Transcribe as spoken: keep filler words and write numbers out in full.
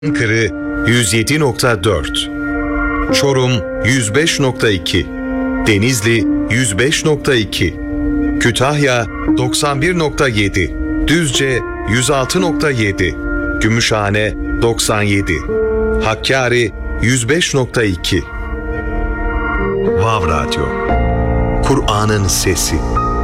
Ankara yüz yedi nokta dört, Çorum yüz beş nokta iki, Denizli yüz beş nokta iki, Kütahya doksan bir nokta yedi, Düzce yüz altı nokta yedi, Gümüşhane doksan yedi, Hakkari yüz beş nokta iki. Vav Radyo, Kur'an'ın sesi.